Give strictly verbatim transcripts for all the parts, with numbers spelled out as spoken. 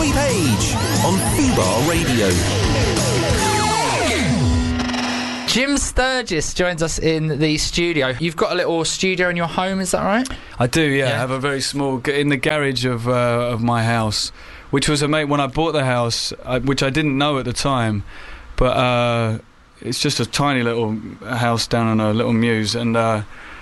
Joey Page on Fubar Radio. Jim Sturgis joins us in the studio. You've got a little studio in your home, is that right? I do, yeah. Yeah. I have a very small, in the garage of uh, of my house, which was a mate when I bought the house, I, which I didn't know at the time, but uh, it's just a tiny little house down on a little mews, and uh,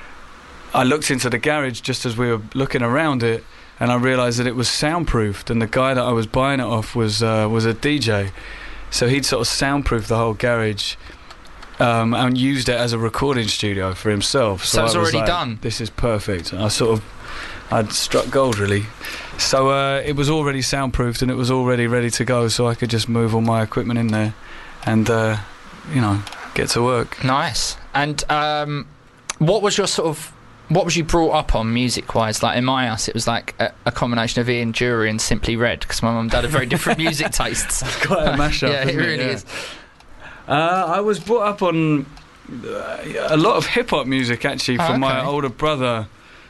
I looked into the garage just as we were looking around it, and I realised that it was soundproofed, and the guy that I was buying it off was uh, was a D J, so he'd sort of soundproofed the whole garage. Um, and used it as a recording studio for himself. So, so it's I was already like, done. This is perfect. And I sort of, I'd struck gold really. So uh, it was already soundproofed and it was already ready to go. So I could just move all my equipment in there, and uh, you know, get to work. Nice. And um, what was your sort of, what was you brought up on music-wise? Like in my house, it was like a, a combination of Ian Dury and Simply Red, because my mum and dad had very different music tastes. It's quite a mashup. Yeah, it isn't really it? Yeah. is. Uh, I was brought up on uh, a lot of hip-hop music, actually, Oh, from okay. my older brother,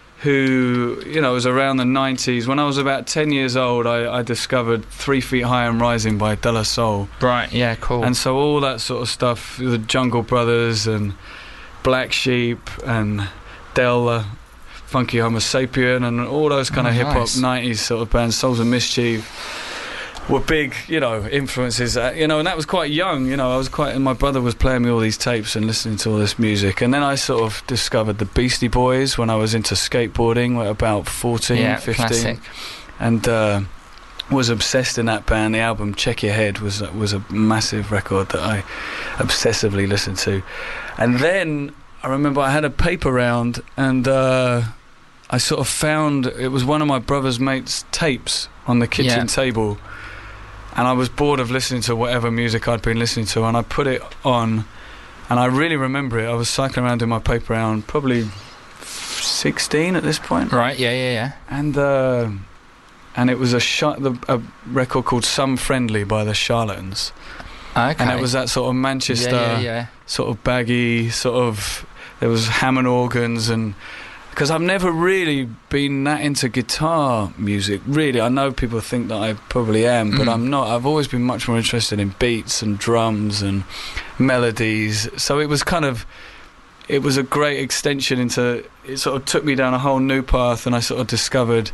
who, you know, was around the nineties. When I was about ten years old, I, I discovered Three Feet High and Rising by De La Soul. Right, yeah, cool. And so all that sort of stuff, the Jungle Brothers and Black Sheep and Del, uh, Funky Homo Sapien, and all those kind Oh, of hip-hop nice. nineties sort of bands, Souls of Mischief, were big, you know, influences, uh, you know, and that was quite young, you know, I was quite, and my brother was playing me all these tapes and listening to all this music, and then I sort of discovered the Beastie Boys when I was into skateboarding at about fourteen, yeah, fifteen, classic. and uh, was obsessed in that band. The album Check Your Head was, was a massive record that I obsessively listened to, and then I remember I had a paper round, and uh, I sort of found, it was one of my brother's mates' tapes on the kitchen Yeah. table, and I was bored of listening to whatever music I'd been listening to, and I put it on, and I really remember it. I was cycling around in my paper round, probably sixteen at this point, Right, yeah, yeah, yeah. and uh, and it was a, sh- the, a record called Some Friendly by the Charlatans, Okay. and it was that sort of Manchester, yeah, yeah, yeah. sort of baggy, sort of, there was Hammond organs, and because I've never really been that into guitar music, really. I know people think that I probably am, but Mm. I'm not. I've always been much more interested in beats and drums and melodies. So it was kind of, it was a great extension into, it sort of took me down a whole new path, and I sort of discovered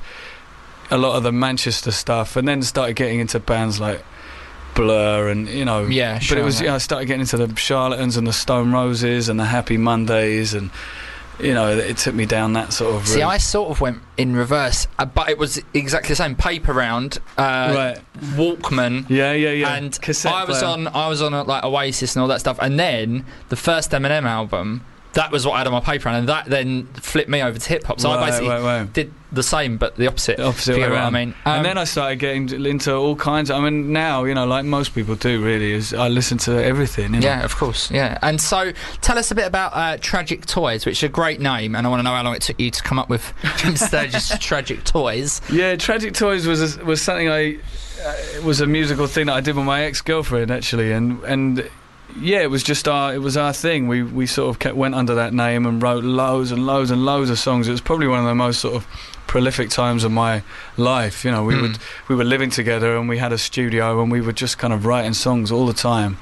a lot of the Manchester stuff, and then started getting into bands like Blur, and you know, Yeah, but sure, it was, mate. yeah, I started getting into the Charlatans and the Stone Roses and the Happy Mondays, and you know, it took me down that sort of route. See, I sort of went in reverse, uh, but it was exactly the same. Paper round, uh, Right. Walkman, Yeah, yeah, yeah. and Cassette I was player. on, I was on uh, like Oasis and all that stuff, and then the first Eminem album, that was what I had on my paper round, and that then flipped me over to hip hop. So I Right, basically right, right. did the same, but the opposite. The opposite if you way know what I around. mean. Um, And then I started getting into all kinds of, I mean, now, you know, like most people do, really, is I listen to everything. You know? Yeah, of course, yeah. And so, tell us a bit about uh, Tragic Toys, which is a great name, and I want to know how long it took you to come up with Jim Sturgis' Tragic Toys. Yeah, Tragic Toys was a, was something I, uh, it was a musical thing that I did with my ex-girlfriend, actually, and and yeah, it was just our, it was our thing. We we sort of kept, went under that name and wrote loads and loads and loads of songs. It was probably one of the most sort of prolific times of my life. You know, we Mm. would we were living together, and we had a studio, and we were just kind of writing songs all the time.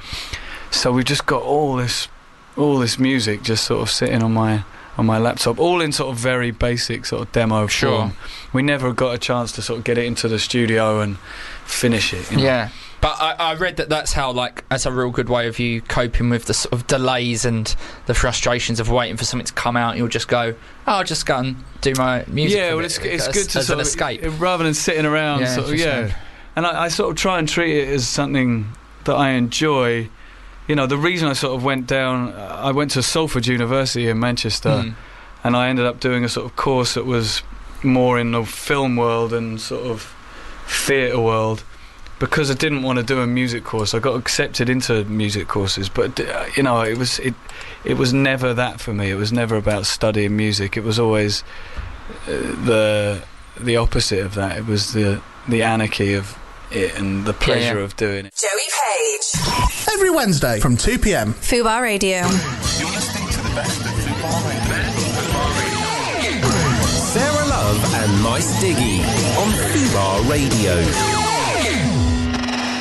So we just got all this all this music just sort of sitting on my on my laptop, all in sort of very basic sort of demo Sure. form. We never got a chance to sort of get it into the studio and finish it. You know? Yeah. But I, I read that that's how, like, that's a real good way of you coping with the sort of delays and the frustrations of waiting for something to come out. You'll just go, oh, I'll just go and do my music. Yeah, for well, a it's bit it's as, good to as sort an of, escape. rather than sitting around. Yeah, sort of, just yeah. go. And I, I sort of try and treat it as something that I enjoy. You know, the reason I sort of went down, uh, I went to Salford University in Manchester, Mm. and I ended up doing a sort of course that was more in the film world and sort of theatre world, because I didn't want to do a music course. I got accepted into music courses, but uh, you know, it was it it was never that for me. It was never about studying music. It was always uh, the the opposite of that. It was the the anarchy of it and the pleasure Yeah, yeah. of doing it. Joey Page. Every Wednesday from two p.m. Fubar Radio. You're listening to the best of Fubar Radio. Sarah Love and Mice Diggy on Fubar Radio.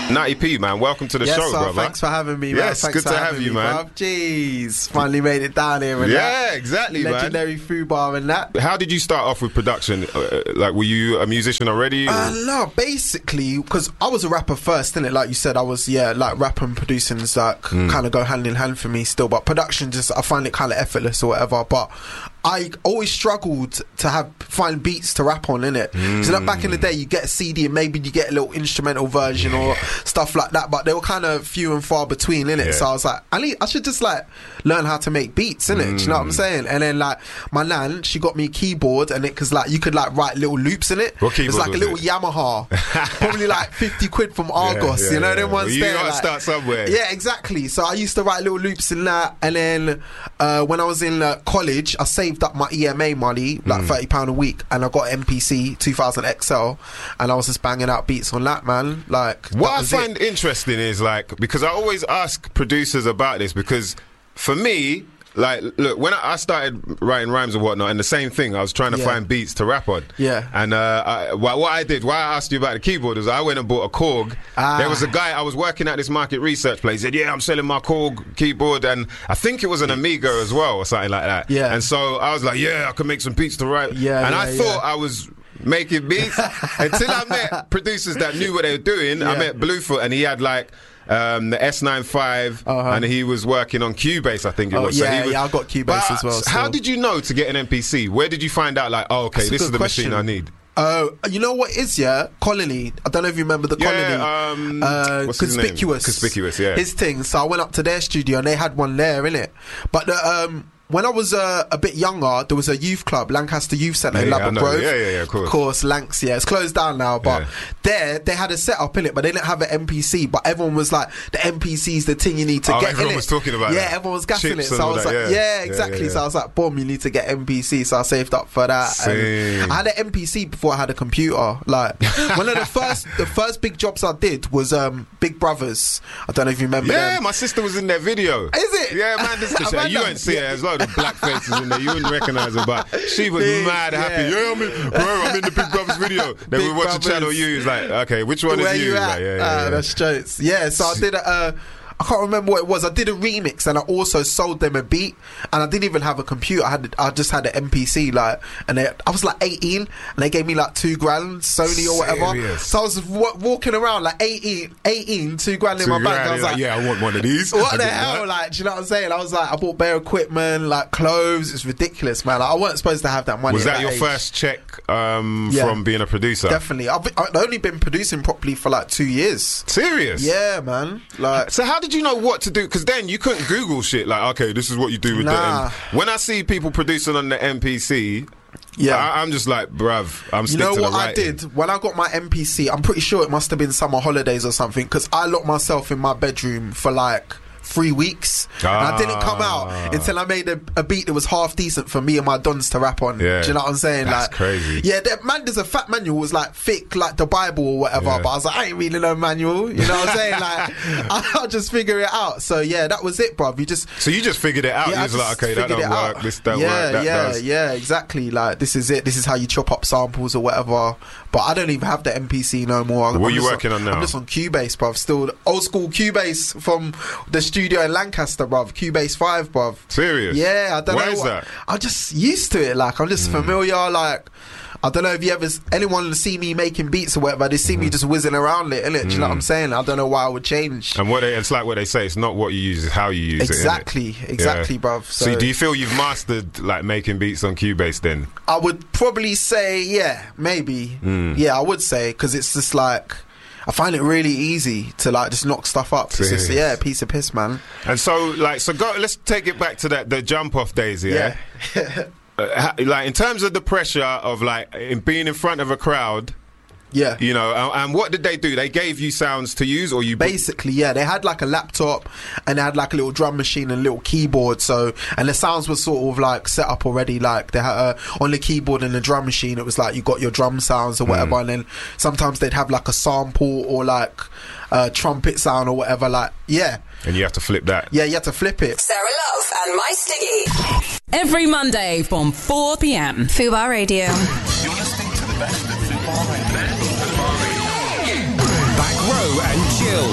Natty P, man, welcome to the yes, show, sir, brother. Thanks for having me, man. Yes, thanks good for to having have you, me, man. Bruv. Jeez, finally made it down here. And yeah, that. exactly, Legendary man. Foo Bar and that. How did you start off with production? Uh, like, were you a musician already? Or? Uh, no, basically, because I was a rapper first, didn't it? Like you said, I was, yeah, like rap and producing is like Mm. kind of go hand in hand for me still. But production, just I find it kind of effortless or whatever. But I always struggled to have find beats to rap on, innit? Mm. So that back in the day, you get a C D and maybe you get a little instrumental version or stuff like that. But they were kind of few and far between, innit? Yeah. So I was like, I need, I should just like learn how to make beats, innit? Mm. Do you know what I'm saying? And then like my nan, she got me a keyboard, and it because like you could like write little loops in it. What keyboard It's like a was little it? Yamaha, probably like fifty quid from Argos. yeah, you know yeah. them ones Well, you there. gotta like- start somewhere. Yeah, exactly. So I used to write little loops in that, and then uh, when I was in uh, college, I saved up my E M A money, like Mm. thirty pound a week, and I got an M P C two thousand X L, and I was just banging out beats on that, man. Like What that I was it. find interesting is like, because I always ask producers about this, because for me, like, look, when I I started writing rhymes and whatnot, and the same thing, I was trying to Yeah. find beats to rap on. Yeah. And uh, I, what what I did, why I asked you about the keyboard, is I went and bought a Korg. Ah. There was a guy, I was working at this market research place, he said, yeah, I'm selling my Korg keyboard, and I think it was an Amiga as well, or something like that. Yeah. And so I was like, yeah, I can make some beats to write. Yeah, And yeah, I thought yeah. I was making beats until I met producers that knew what they were doing. I Yeah. met Bluefoot, and he had like um, the S ninety-five, Uh-huh. and he was working on Cubase, I think it Oh, was. So yeah, he was, yeah, I got Cubase But as well, How so- did you know to get an M P C? Where did you find out, like, oh, okay, That's a this is good the question. machine I need? Oh, you know what is, yeah? Colony. I don't know if you remember the Colony. Yeah, um, uh, what's his name? Conspicuous. Conspicuous, yeah. His thing. So I went up to their studio and they had one there, innit? But the, um, when I was uh, a bit younger, there was a youth club, Lancaster Youth Centre in Yeah, yeah, I Ladbroke know. Grove. Yeah, yeah, yeah, of course. Of course, Lancs, yeah. It's closed down now, but Yeah. there, they had a setup in it, but they didn't have an M P C. But everyone was like, the M P C's the thing you need to Oh, get everyone in was it. talking about Yeah, that. everyone was gassing Chips it. and So I all was that, like, yeah. yeah, Yeah, exactly. yeah, So I yeah. was like, boom, you need to get M P C. So I saved up for that. Same. And I had an M P C before I had a computer. Like, one of the first, the first big jobs I did was um, Big Brothers. I don't know if you remember Yeah, them. my sister was in their video. Is it? Yeah, man, this I you remember. ain't see it. Yeah. There's a load of black faces in there. You wouldn't recognise her, but she was Big, mad happy. yeah. Yeah, I'm in, bro, I'm in the Big Brothers video. Then we Big watch Brothers. the channel U. It's like, okay, which one Where is you? you It's at? Like, yeah, yeah, Ah, yeah. that's jokes. Yeah, so I did a. Uh, I can't remember what it was. I did a remix and I also sold them a beat, and I didn't even have a computer. I had, I just had an M P C, like, and they, I was like eighteen, and they gave me like two grand, Sony or whatever. Serious? So I was w- walking around like eighteen, eighteen, two grand in Two my bank. grand, I was you're like, yeah, I want one of these. what I the get hell, that. like, do you know what I'm saying? I was like, I bought bare equipment, like clothes. It's ridiculous, man. Like, I wasn't supposed to have that money. Was at that your age. first check um, Yeah. from being a producer? Definitely. I've, I've only been producing properly for like two years. Serious? Yeah, man. Like, So how did you know what to do? Because then you couldn't Google shit like, okay, this is what you do with Nah. the M. When I see people producing on the M P C, yeah. I, I'm just like, bruv, I'm You stick know to what the I writing. did when I got my M P C? I'm pretty sure it must have been summer holidays or something, because I locked myself in my bedroom for like three weeks, and I didn't come Ah. out until I made a, a beat that was half decent for me and my dons to rap on. Yeah. Do you know what I'm saying? That's like, crazy. Yeah, that, man, there's a fat manual was like thick, like the Bible or whatever. Yeah. But I was like, I ain't really no manual. You know what I'm saying? Like, I'll just figure it out. So yeah, that was it, bruv. You just So you just figured it out. yeah, you I was like, just okay, that figured don't it work. out. This don't yeah, work. That yeah, does. yeah, exactly. Like, this is it. This is how you chop up samples or whatever. But I don't even have the M P C no more. What I'm are you just working on now? I'm just on Cubase, bruv. Still old school Cubase from the studio in Lancaster, bruv. Cubase five, bruv. Serious? Yeah, I don't Why know. is what- that? I'm just used to it. Like, I'm just familiar. Like, I don't know if you ever anyone see me making beats or whatever. They see me just whizzing around it, innit? Do you know what I'm saying? I don't know why I would change. And what they, it's like what they say. It's not what you use; it's how you use Exactly, it. innit? exactly, Yeah. bruv. So, So- do you feel you've mastered like making beats on Cubase? Then I would probably say, yeah, maybe. Yeah, I would say, because it's just like, I find it really easy to like just knock stuff up. It's just, Serious? yeah, a piece of piss, man. and so like so go. Let's take it back to that the jump off days. Yeah. Yeah. Uh, ha- like in terms of the pressure of like in being in front of a crowd, Yeah. you know, and, and what did they do? They gave you sounds to use, or you Basically, yeah, they had like a laptop and they had like a little drum machine and a little keyboard. So, and the sounds were sort of like set up already. Like they had uh, on the keyboard and the drum machine, it was like you got your drum sounds or whatever. And then sometimes they'd have like a sample or like a trumpet sound or whatever. Like, yeah, and you have to flip that. yeah, you had to flip it. Sarah Love and My Stiggy. Every Monday from four p.m. Fubar Radio. You're listening to the best of Fubar Radio. Back row and chill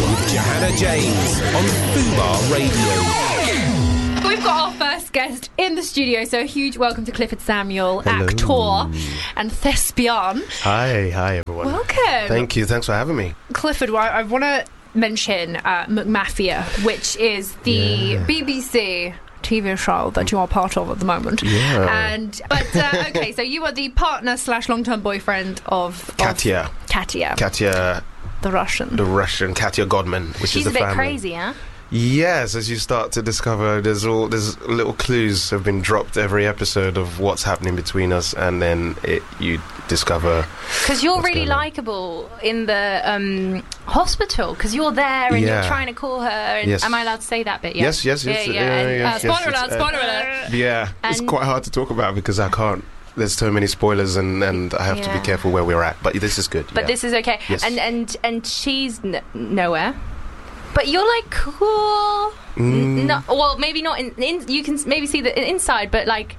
Etta James on Fubar Radio. We've got our first guest in the studio, so a huge welcome to Clifford Samuel, Hello. actor and thespian. Hi, hi everyone. Welcome. Thank you. Thanks for having me. Clifford, well, I want to mention uh, McMafia, which is the Yeah. B B C T V show that you are part of at the moment. Yeah. And but uh, okay, so you are the partner slash long term boyfriend of of Katya. Katya, Katya, the Russian. the Russian Katya Godman, which She's is the a bit family. crazy, huh? Yes, as you start to discover, there's all there's little clues have been dropped every episode of what's happening between us, and then it, you discover. Because you're what's really going on. likable in the um, hospital, because you're there and Yeah. you're trying to call her. And Yes. Am I allowed to say that bit? Yeah. Yes, yes, yes. Yeah, yeah, yeah, and, yeah, Uh, yes, spoiler yes, alert! uh, Spoiler alert! Yeah, it's And- quite hard to talk about because I can't. There's so many spoilers, and, and I have to Yeah. be careful where we're at. But this is good. But yeah. this is okay. Yes. And and and she's n- nowhere. But you're like cool. Mm. N- no, well, maybe not in, in. You can s- maybe see the i- inside, but like,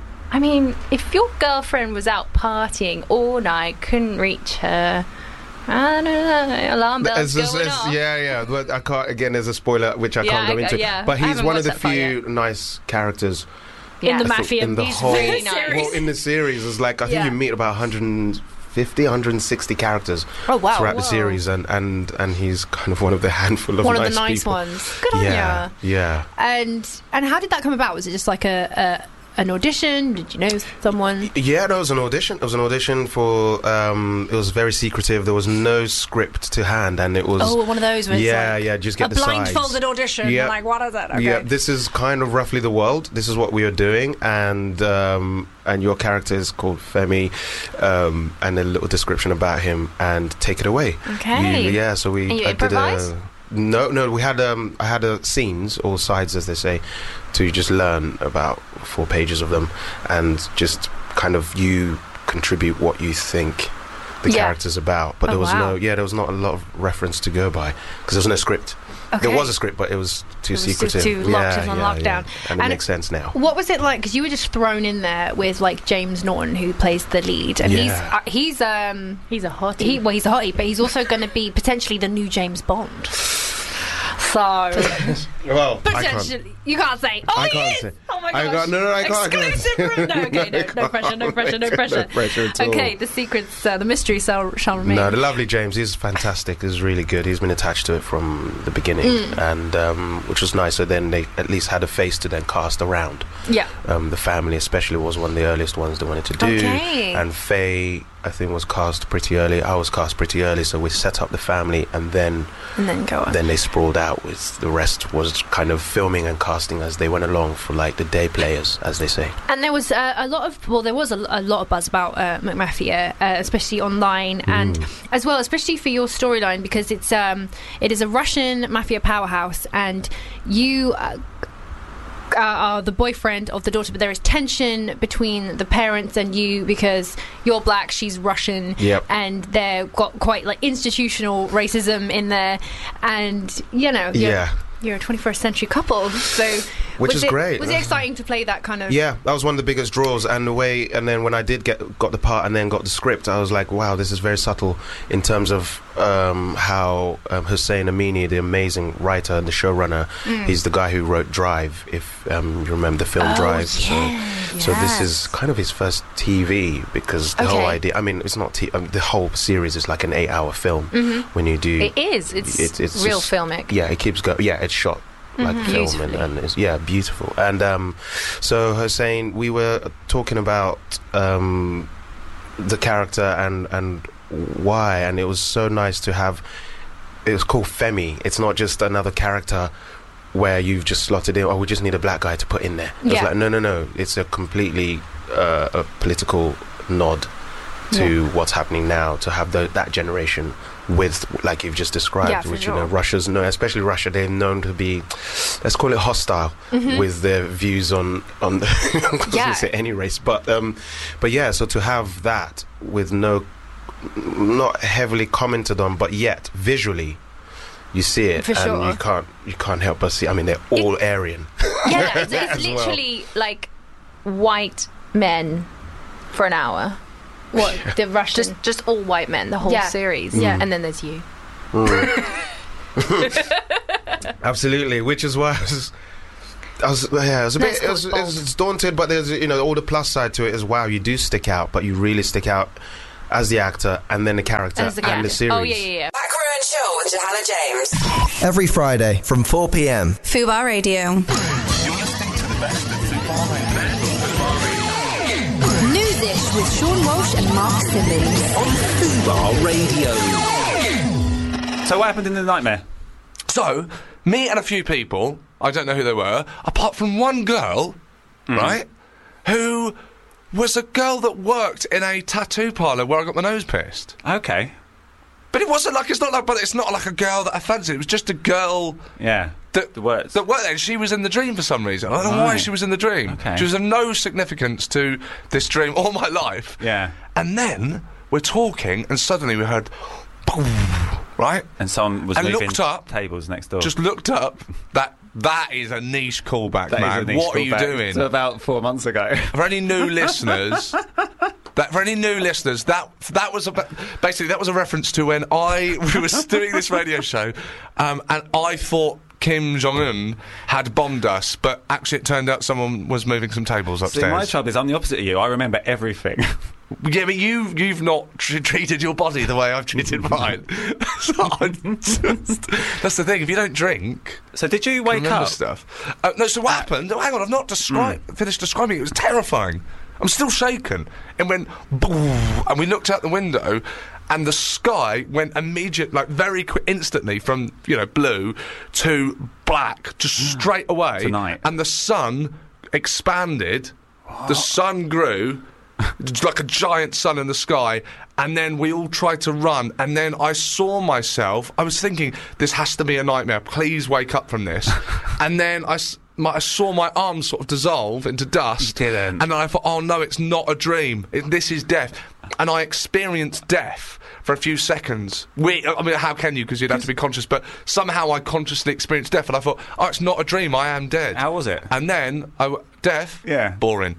I mean, if your girlfriend was out partying all night, couldn't reach her, I don't know, alarm bells It's just- going it's- off. yeah, yeah. But I can't. Again, there's a spoiler which I Yeah, can't go I- into. yeah. But I he's haven't one of the watched that far few yet. nice characters In the I think Mafia, in the he's whole. really nice. nice. Well, in the series, it's like I think Yeah. you meet about one hundred fifty, one hundred sixty characters Oh wow! throughout the Whoa. series, and, and and he's kind of one of the handful of One nice of the nice people. ones. Good on Yeah, ya. yeah. And and how did that come about? Was it just like a, a an audition? Did you know someone? Yeah, there was an audition. It was an audition for. Um, it was very secretive. There was no script to hand, and it was. Oh, one of those. Where it's yeah, like yeah. Just get a the sides. blindfolded audition. Yeah. Like what is it? Okay. Yeah, this is kind of roughly the world. This is what we are doing, and um, and your character is called Femi, um, and a little description about him, and take it away. Okay. You- yeah, so we. And you I did improvise? a, no, no, we had um, I had a scenes or sides, as they say, to just learn about four pages of them, and just kind of you contribute what you think the Yeah. character's about. But Oh, there was wow. no, yeah, there was not a lot of reference to go by because there was no script. Okay. There was a script, but it was too It was too- secretive. too locked- yeah, it was on yeah, lockdown. yeah. And it And- makes sense now. What was it like? Because you were just thrown in there with like James Norton, who plays the lead, and he's Yeah. uh, he's um He's a hottie. he well he's a hottie, but he's also going to be potentially the new James Bond. So Well, potentially, you can't say. Oh, I he can't is! say. Oh my I gosh! can't- no, no, I can't, I can't. Exclusive room. No, okay, no, no pressure, no pressure, no pressure. No pressure at all. Okay, the secrets, uh, the mystery shall, shall remain. No, the lovely James, he's fantastic. He's really good. He's been attached to it from the beginning, Mm. and um, which was nice. So then they at least had a face to then cast around. Yeah. Um, the family, especially, was one of the earliest ones they wanted to do. Okay. And Faye, I think, was cast pretty early. I was cast pretty early, so we set up the family, and then And then go on. then they sprawled out. With the rest was kind of filming and casting as they went along for like the day players, as they say. And there was uh, a lot of well, there was a, a lot of buzz about uh, McMafia, uh, especially online, and as well, especially for your storyline, because it's um, it is a Russian mafia powerhouse, and you. Uh, uh, are the boyfriend of the daughter, but there is tension between the parents and you because you're black, she's Russian, Yep. and they've got quite like institutional racism in there, and you know, you're, Yeah. you're a twenty-first century couple, so Which was is it, great. Was it exciting to play that kind of? Yeah, that was one of the biggest draws, and the way, and then when I did get got the part, and then got the script, I was like, wow, this is very subtle in terms of um, how um, Hussein Amini, the amazing writer and the showrunner, Mm. he's the guy who wrote Drive. If um, you remember the film Oh, Drive, yeah, so, so this yes. is kind of his first T V because the whole Okay. idea. I mean, it's not t- um, the whole series is like an eight-hour film Mhm. when you do. It is. It's, It- it's real just- filmic. Yeah, it keeps going. Yeah, it's shot like Mhm. film, and, Beautifully. and it's yeah, beautiful. And um, so Hussein, we were talking about um, the character and and why, and it was so nice to have. It was called Femi. It's not just another character where you've just slotted in. Oh, we just need a black guy to put in there. It was Yeah. like no, no, no. It's a completely uh, a political nod to Yeah. what's happening now. To have the, that generation with, like you've just described, Yeah, for which you know, sure. Russia's no, especially Russia, they're known to be, let's call it hostile Mhm. with their views on on. The I was Yeah. gonna say any race, but um, but yeah. So to have that with no, not heavily commented on, but yet visually, you see it, For and sure. you can't you can't help but see. I mean, they're all Aryan. Yeah, it's, it's as well. literally like white men for an hour. What the Russian? Just just all white men, the whole Yeah. series. Yeah. And then there's you. Mm. Absolutely, which is why I was, I was yeah, I was a bit, it was, it was daunted, but there's, you know, all the plus side to it is, wow, you do stick out, but you really stick out as the actor and then the character As the and the character. series. Oh, yeah, yeah, yeah. Back Row and Show with Johanna James. Every Friday from four p.m. Fubar Radio. You're listening to the best of Fubar Radio. Newsish with Sean Walsh and Mark Simmons. On Fubar Radio. So what happened in the nightmare? So, me and a few people, I don't know who they were, apart from one girl, Mm. right, who was a girl that worked in a tattoo parlour where I got my nose pierced. Okay. But it wasn't like, it's not like, but it's not like a girl that I fancied. It was just a girl Yeah. that, The words. that worked there. She was in the dream for some reason. I don't know why Right. she was in the dream. Okay. She was of no significance to this dream all my life. Yeah. And then we're talking, and suddenly we heard, boom, right? And someone was And moving looked up, tables next door. just looked up. That That is a niche callback, That is man. a niche What are you callback doing? to about four months ago. For any new listeners, that for any new listeners, that that was a, basically that was a reference to when I we was doing this radio show, um, and I thought Kim Jong Un had bombed us, but actually it turned out someone was moving some tables upstairs. See, my trouble is I'm the opposite of you. I remember everything. Yeah, but you you've not tr- treated your body the way I've treated mine. So I just, that's the thing. If you don't drink, so did you you wake remember up? stuff. Uh, no, so what happened? Oh, hang on, I've not described Mm. finished describing it. It was terrifying. I'm still shaken. It went boom, and we looked out the window, and the sky went immediate, like very quick, instantly from you know blue to black, just straight away. Tonight. And the sun expanded. The sun grew. It's like a giant sun in the sky, and then we all tried to run, and then I saw myself. I was thinking, this has to be a nightmare. Please wake up from this. And then I, s- my, I saw my arms sort of dissolve into dust. You didn't. And then I thought, oh no, it's not a dream. It, this is death. And I experienced death for a few seconds. We, I mean, how can you? Because you'd have to be conscious. But somehow I consciously experienced death, and I thought, oh, it's not a dream. I am dead. How was it? And then I w- death. Yeah. Boring.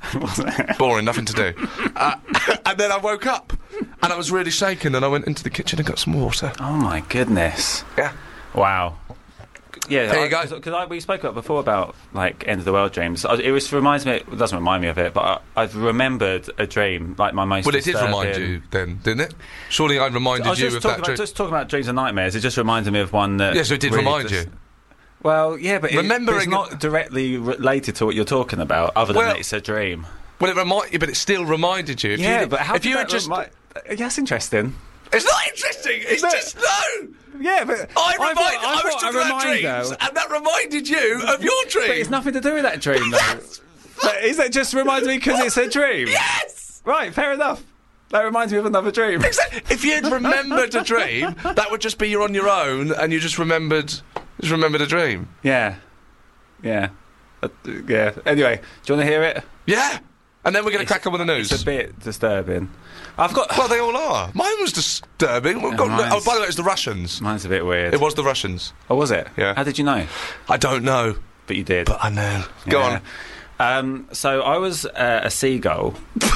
Boring. Nothing to do. Uh, and then I woke up, and I was really shaken. And I went into the kitchen and got some water. Oh my goodness. Yeah. Wow. Yeah, There you I, go. Because we spoke about before about like end of the world dreams. I, it was reminds me. It doesn't remind me of it, but I, I've remembered a dream like my most. Well, it did remind disturbing- you then, didn't it? Surely I reminded I was you just of talking that about, dream. just talking about dreams and nightmares. It just reminded me of one that. Yes, it did really remind just- you. Well, yeah, but it, Remembering it's not directly related to what you're talking about, other than Well, that it's a dream. Well, it reminded you, but it still reminded you. If yeah, you, but how if did you that had just, remi- yeah, that's interesting. it's not interesting. It's No. just no. Yeah, but I, thought- remind, I, thought was a talking about reminder- dreams, and that reminded you of your dream. But it's nothing to do with that dream, though. But is that just reminds me because it's a dream? Yes. Right, fair enough. That reminds me of another dream. Exactly. If you'd remembered a dream, that would just be you're on your own, and you just remembered, just remembered a dream. Yeah, yeah, uh, yeah. Anyway, do you want to hear it? Yeah. And then we're going to crack on with the news. It's a bit disturbing. I've got. Well, they all are. Mine was disturbing. We've Yeah, got, mine's- oh, by the way, it's the Russians. Mine's a bit weird. It was the Russians. Oh, was it? Yeah. How did you know? I don't know, But you did. but I know. Go Yeah. on. Um, so I was uh, a seagull.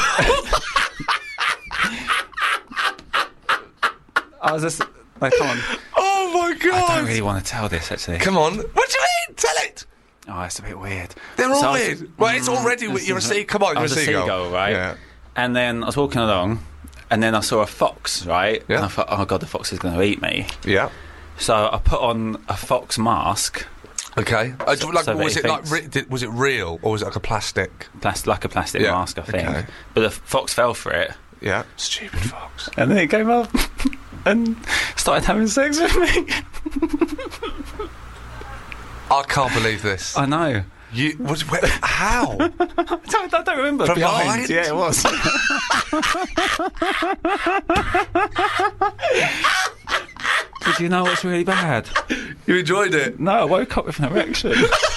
I was a. s- No, come on. Oh my god! I don't really want to tell this actually. Come on. What do you mean? Tell it. Oh, it's a bit weird. They're all So I was- weird. Well, it's already Mm, you're a sea. Come on, I you're was a a seagull. seagull, right? Yeah. And then I was walking along, and then I saw a fox, right? Yeah. And I thought, oh god, the fox is going to eat me. Yeah. So I put on a fox mask, Okay. Uh, So- like, so that was he it like thinks- re- did, was it real or was it like a plastic? plas- like a plastic Yeah, mask, I think. okay. But the fox fell for it, Yeah. Stupid fox. and then it came up and started having sex with me. I can't believe this. I know. You was where, how? I don't, I don't remember. From behind. behind? Yeah, it was. But you know what's really bad? You enjoyed it? No, I woke up with an erection. Is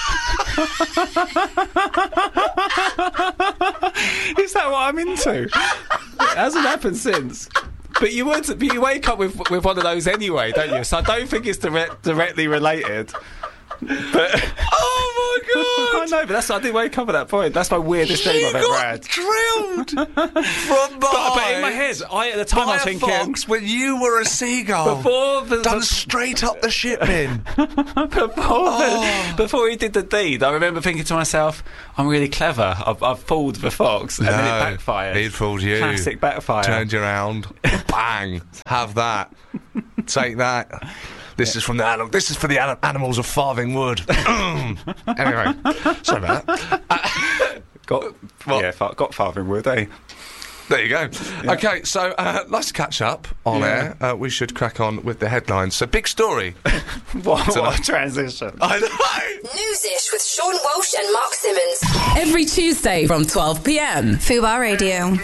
that what I'm into? It hasn't happened since. But you would, but you wake up with with one of those anyway, don't you? So I don't think it's direct, directly related. But Oh I know, but that's I didn't wake up at that point. That's my weirdest dream You I've ever got had. drilled from behind. But, but in my head, I at the time by I was a thinking fox when you were a seagull. before the, Done straight up the ship bin. before, Oh. the, before he did the deed, I remember thinking to myself, "I'm really clever. I've, I've fooled the fox," and then it No, backfired. he'd fooled you. Classic backfire. Turned you around. Bang. Have that. Take that. This is from the animal. This is for the anim- animals of Farthing Wood. Anyway, sorry about that. Uh, got yeah, fa- got Farthing Wood, eh? There you go. Okay, so uh, nice to catch up on Yeah. air. Uh, we should crack on with the headlines. So, big story. what, So- what a transition. I know. Newsish with Sean Walsh and Mark Simmons. Every Tuesday from twelve p m. Fubar Radio.